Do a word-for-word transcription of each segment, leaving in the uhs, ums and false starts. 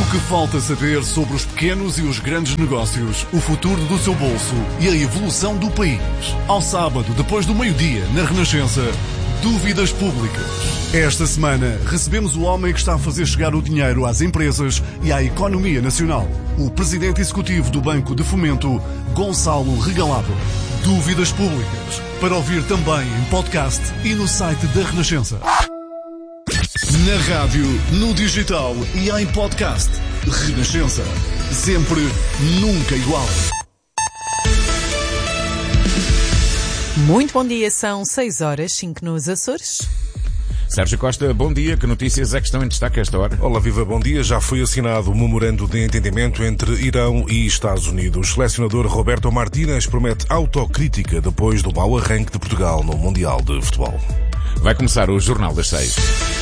O que falta saber sobre os pequenos e os grandes negócios, o futuro do seu bolso e a evolução do país. Ao sábado, depois do meio-dia, na Renascença, Dúvidas Públicas. Esta semana, recebemos o homem que está a fazer chegar o dinheiro às empresas e à economia nacional. O presidente executivo do Banco de Fomento, Gonçalo Regalado. Dúvidas Públicas, para ouvir também em podcast e no site da Renascença. Na rádio, no digital e em podcast. Renascença. Sempre, nunca igual. Muito bom dia, são seis horas, cinco nos Açores. Sérgio Costa, bom dia. Que notícias é que estão em destaque a esta hora? Olá, viva, bom dia. Já foi assinado o memorando de entendimento entre Irão e Estados Unidos. O selecionador Roberto Martínez promete autocrítica depois do mau arranque de Portugal no Mundial de Futebol. Vai começar o Jornal das Seis.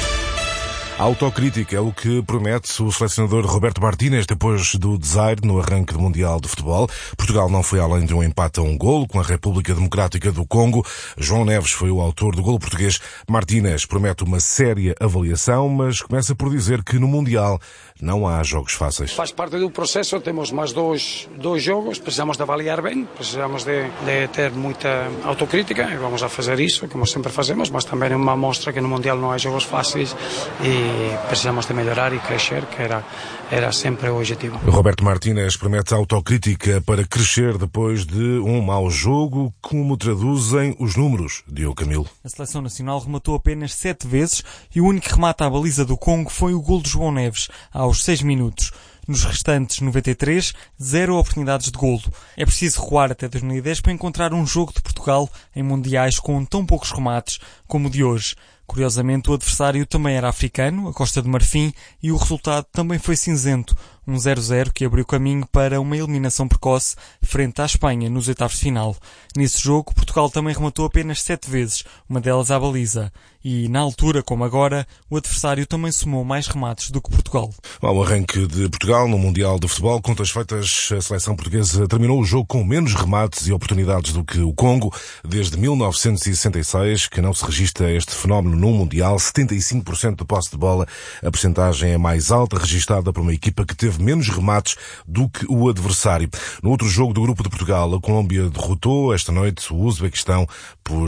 A autocrítica é o que promete o selecionador Roberto Martínez depois do desaire no arranque do Mundial de Futebol. Portugal não foi além de um empate a um golo com a República Democrática do Congo. João Neves foi o autor do golo português. Martínez promete uma séria avaliação, mas começa por dizer que no Mundial não há jogos fáceis. Faz parte do processo, temos mais dois, dois jogos, precisamos de avaliar bem, precisamos de, de ter muita autocrítica e vamos a fazer isso, como sempre fazemos, mas também é uma mostra que no Mundial não há jogos fáceis e precisamos de melhorar e crescer, que era, era sempre o objetivo. Roberto Martínez promete autocrítica para crescer depois de um mau jogo. Como traduzem os números, Diogo Camilo? A Seleção Nacional rematou apenas sete vezes e o único remate à baliza do Congo foi o golo de João Neves, aos seis minutos. Nos restantes noventa e três, zero oportunidades de golo. É preciso recuar até dois mil e dez para encontrar um jogo de Portugal em mundiais com tão poucos remates como o de hoje. Curiosamente, o adversário também era africano, a Costa de Marfim, e o resultado também foi cinzento, um zero zero que abriu caminho para uma eliminação precoce frente à Espanha nos oitavos de final. Nesse jogo, Portugal também rematou apenas sete vezes, uma delas à baliza. E, na altura, como agora, o adversário também somou mais remates do que Portugal. Ao arranque de Portugal no Mundial de Futebol, contas feitas, a seleção portuguesa terminou o jogo com menos remates e oportunidades do que o Congo. Desde mil novecentos e sessenta e seis, que não se registra este fenómeno no Mundial, setenta e cinco por cento de posse de bola. A percentagem é mais alta, registada por uma equipa que teve menos remates do que o adversário. No outro jogo do grupo de Portugal, a Colômbia derrotou esta noite o Uzbequistão por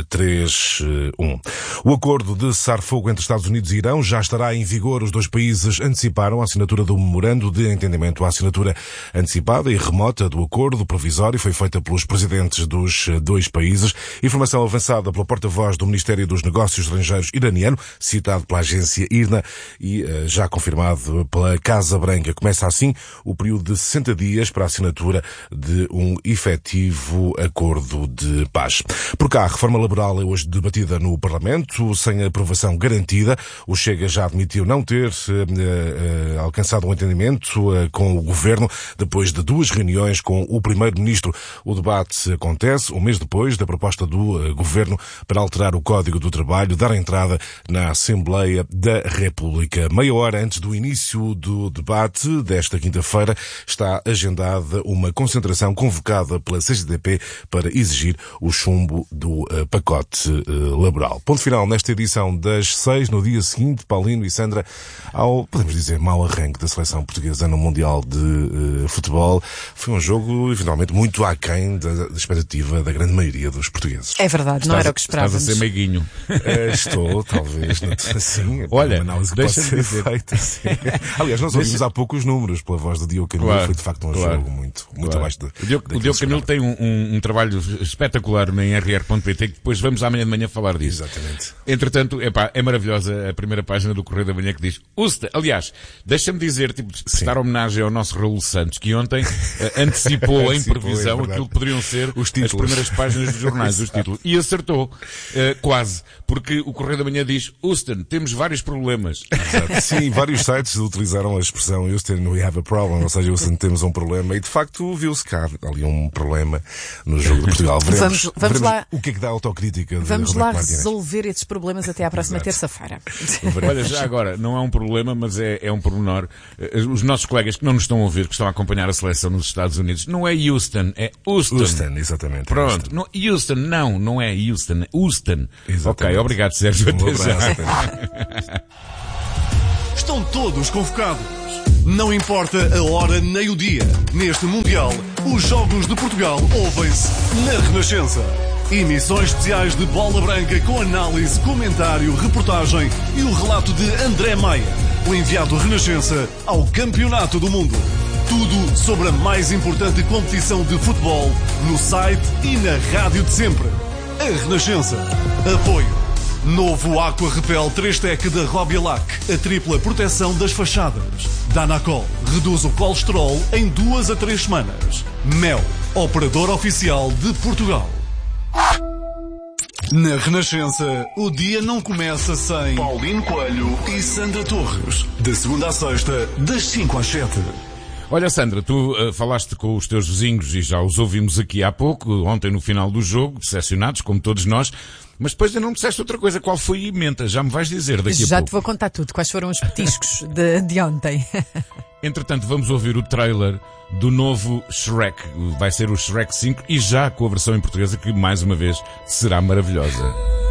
três a um. O acordo de cessar-fogo entre Estados Unidos e Irão já estará em vigor. Os dois países anteciparam a assinatura do memorando de entendimento. A assinatura antecipada e remota do acordo provisório foi feita pelos presidentes dos dois países. Informação avançada pelo porta-voz do Ministério dos Negócios Estrangeiros iraniano, citado pela agência I R N A e já confirmado pela Casa Branca. Começa assim o período de sessenta dias para a assinatura de um efetivo acordo de paz. Por cá, a reforma laboral é hoje debatida no Parlamento, sem aprovação garantida. O Chega já admitiu não ter uh, uh, alcançado um entendimento uh, com o Governo depois de duas reuniões com o Primeiro-Ministro. O debate acontece um mês depois da proposta do uh, Governo para alterar o Código do Trabalho, dar entrada na Assembleia da República. Meia hora antes do início do debate desta quinta-feira está agendada uma concentração convocada pela C G T P para exigir o chumbo do uh, pacote uh, laboral. Ponto final nesta edição das seis. No dia seguinte, Paulino e Sandra, ao, podemos dizer, mau arranque da seleção portuguesa no Mundial de uh, Futebol. Foi um jogo, eventualmente, muito aquém da, da expectativa da grande maioria dos portugueses. É verdade, não estás, era o que esperávamos. Estás a ser meiguinho. Uh, estou, talvez, assim. Olha, uma análise que pode ser dizer. feita. Assim. Aliás, nós ouvimos deixa... há pouco os números pela voz do Diogo Camilo. Claro, foi, de facto, um claro, jogo muito, muito claro. abaixo de... O Diogo, o Diogo Camilo tem um, um, um trabalho espetacular em r r ponto p t, que depois vamos amanhã de manhã falar disso. Exatamente. Entretanto, epá, é maravilhosa a primeira página do Correio da Manhã que diz Usta. Aliás, deixa-me dizer, tipo, prestar homenagem ao nosso Raul Santos, que ontem uh, antecipou em previsão é aquilo que poderiam ser os as primeiras páginas dos jornais, os títulos. E acertou, uh, quase, porque o Correio da Manhã diz Houston, temos vários problemas. Exato. Sim, vários sites utilizaram a expressão Houston, we have a problem, ou seja, Houston, temos um problema, e de facto viu-se cá ali um problema no jogo de Portugal. Veremos, vamos vamos veremos lá, o que é que dá a autocrítica de Vamos Roberto lá Martínez. resolver esses problemas até à próxima terça-feira. Olha, já agora, não é um problema, mas é, é um pormenor. Os nossos colegas que não nos estão a ouvir, que estão a acompanhar a seleção nos Estados Unidos, não é Houston, é Houston. Houston, exatamente. Pronto. Houston. Não, Houston, não, não é Houston, é Houston. Exatamente. Ok, obrigado, Sérgio. Um abraço. Estão todos convocados. Não importa a hora nem o dia. Neste Mundial, os Jogos de Portugal ouvem-se na Renascença. Emissões especiais de Bola Branca com análise, comentário, reportagem e o relato de André Maia, o enviado Renascença ao Campeonato do Mundo. Tudo sobre a mais importante competição de futebol no site e na rádio de sempre. A Renascença. Apoio. Novo Aqua Repel três Tec da Robialac. A tripla proteção das fachadas. Danacol reduz o colesterol em duas a três semanas. Mel, operador oficial de Portugal. Na Renascença, o dia não começa sem Paulino Coelho e Sandra Torres. De segunda a sexta, das cinco às sete. Olha, Sandra, tu uh, falaste com os teus vizinhos e já os ouvimos aqui há pouco, ontem no final do jogo, decepcionados, como todos nós, mas depois ainda não me disseste outra coisa. Qual foi a emenda? Já me vais dizer daqui já a pouco. Já te vou contar tudo. Quais foram os petiscos de, de ontem? Entretanto, vamos ouvir o trailer do novo Shrek. Vai ser o Shrek cinco e já com a versão em portuguesa que, mais uma vez, será maravilhosa.